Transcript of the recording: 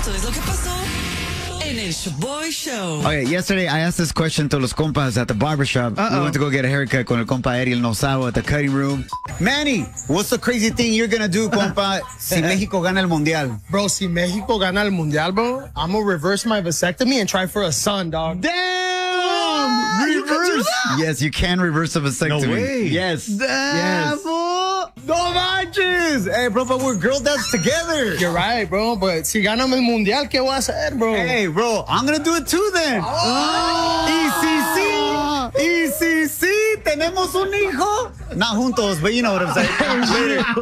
Esto es lo que pasó en el Shaboy Show. Okay, yesterday I asked this question to los compas at the barbershop. We went to go get a haircut con el compa Ariel Nosavo at the cutting room. Manny, what's the crazy thing you're gonna do, compa, si México gana el mundial? Bro, si Mexico gana el mundial, bro, I'm gonna reverse my vasectomy and try for a son, dog. Damn! Reverse! Yes, you can reverse a vasectomy. No way. Yes. Damn, Yes. no manches. Hey, bro, but we're girl dads together. You're right, bro, but si ganamos el mundial, ¿qué voy a hacer, bro? Hey, bro, I'm gonna do it too then. Y si sí, tenemos un hijo. Not juntos, but you know what I'm saying. Later.